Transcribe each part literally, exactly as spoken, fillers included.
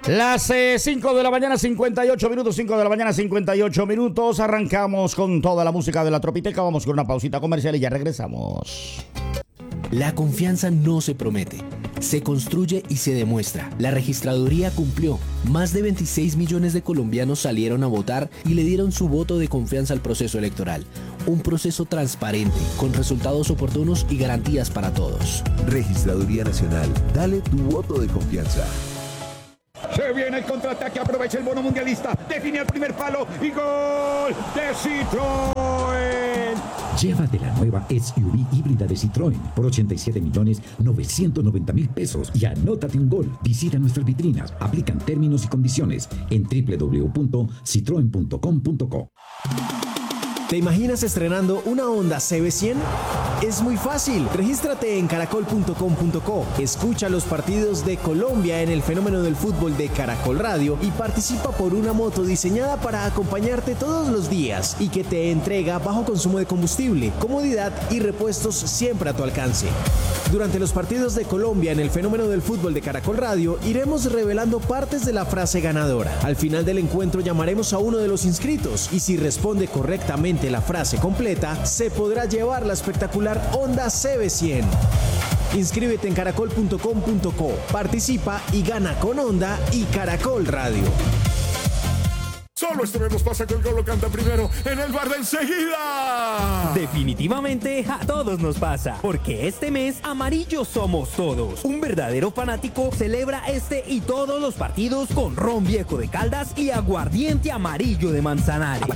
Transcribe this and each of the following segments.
Las cinco de la mañana, cincuenta y ocho minutos, cinco de la mañana, cincuenta y ocho minutos. Arrancamos con toda la música de la Tropiteca. Vamos con una pausita comercial y ya regresamos. La confianza no se promete, se construye y se demuestra. La registraduría cumplió. Más de veintiséis millones de colombianos salieron a votar y le dieron su voto de confianza al proceso electoral. Un proceso transparente, con resultados oportunos y garantías para todos. Registraduría Nacional, dale tu voto de confianza. Se viene el contraataque, aprovecha el bono mundialista, define el primer palo y gol de Citroën. Llévate la nueva S U V híbrida de Citroën por ochenta y siete millones novecientos noventa mil pesos y anótate un gol. Visita nuestras vitrinas, aplican términos y condiciones en doble u doble u doble u punto citroen punto com punto co. ¿Te imaginas estrenando una Honda C B cien? Es muy fácil. Regístrate en caracol punto com punto co. Escucha los partidos de Colombia en el fenómeno del fútbol de Caracol Radio y participa por una moto diseñada para acompañarte todos los días y que te entrega bajo consumo de combustible, comodidad y repuestos siempre a tu alcance. Durante los partidos de Colombia en el fenómeno del fútbol de Caracol Radio iremos revelando partes de la frase ganadora. Al final del encuentro llamaremos a uno de los inscritos y si responde correctamente la frase completa, se podrá llevar la espectacular Honda C B cien. Inscríbete en caracol punto com punto co, participa y gana con Honda y Caracol Radio. Solo este mes nos pasa que el gol lo canta primero en el bar de enseguida. Definitivamente a todos nos pasa, porque este mes amarillos somos todos. Un verdadero fanático celebra este y todos los partidos con ron viejo de Caldas y aguardiente amarillo de Manzanares.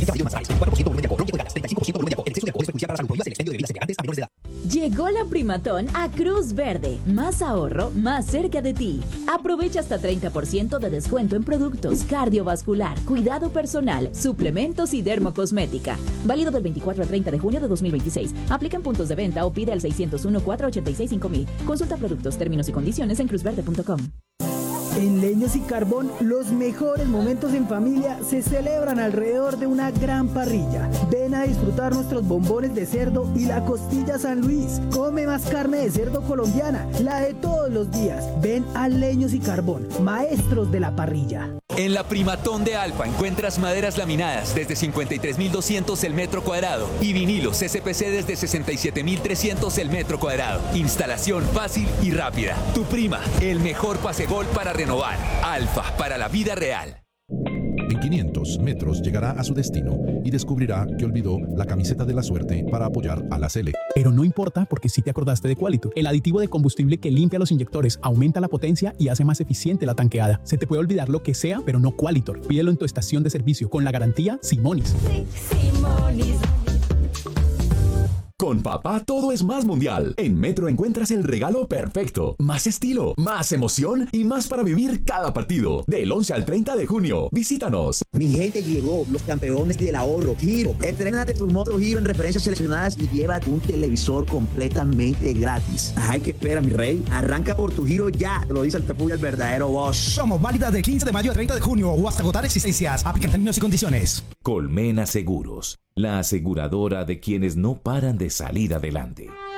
Llegó la Primatón a Cruz Verde. Más ahorro, más cerca de ti. Aprovecha hasta treinta por ciento de descuento en productos cardiovascular, cuidado personal, suplementos y dermocosmética. Válido del veinticuatro al treinta de junio de dos mil veintiséis. Aplica en puntos de venta o pide al seiscientos uno, cuatrocientos ochenta y seis, cinco mil. Consulta productos, términos y condiciones en cruz verde punto com. En Leños y Carbón, los mejores momentos en familia se celebran alrededor de una gran parrilla. Ven a disfrutar nuestros bombones de cerdo y la costilla San Luis. Come más carne de cerdo colombiana, la de todos los días. Ven a Leños y Carbón, maestros de la parrilla. En la Primatón de Alfa encuentras maderas laminadas desde cincuenta y tres mil doscientos el metro cuadrado y vinilos S P C desde sesenta y siete mil trescientos el metro cuadrado. Instalación fácil y rápida. Tu Prima, el mejor pasegol para renovar. Alfa, para la vida real. En quinientos metros llegará a su destino y descubrirá que olvidó la camiseta de la suerte para apoyar a la Sele. Pero no importa porque sí te acordaste de Qualitur, el aditivo de combustible que limpia los inyectores, aumenta la potencia y hace más eficiente la tanqueada. Se te puede olvidar lo que sea, pero no Qualitur. Pídelo en tu estación de servicio con la garantía Simonis. Sí, Simonis. Con papá todo es más mundial. En Metro encuentras el regalo perfecto. Más estilo, más emoción y más para vivir cada partido. Del once al treinta de junio. Visítanos. Mi gente, llegó los campeones del ahorro. Giro. Estrénate tu moto Giro en referencias seleccionadas y llévate un televisor completamente gratis. Ay, ¿qué espera, mi rey? Arranca por tu Giro ya. Te lo dice el Pepuya, el verdadero boss. Somos válidas del quince de mayo al treinta de junio o hasta agotar existencias. Aplican términos y condiciones. Colmena Seguros, la aseguradora de quienes no paran de salir adelante.